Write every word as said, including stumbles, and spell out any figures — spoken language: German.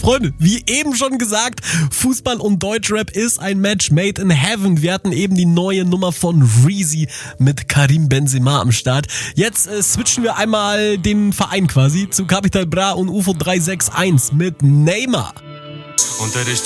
Freunde, wie eben schon gesagt, Fußball und Deutschrap ist ein Match made in heaven. Wir hatten eben die neue Nummer von Reezy mit Karim Benzema am Start. Jetzt äh, switchen wir einmal den Verein quasi zu Capital Bra und U F O drei sechs eins mit Neymar. Unter dich